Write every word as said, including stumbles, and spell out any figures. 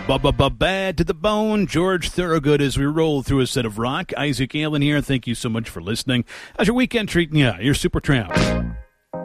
Bad to the bone, George Thorogood, as we roll through a set of rock. Isaac Allen here. Thank you so much for listening. How's your weekend treating you? You're Supertramp.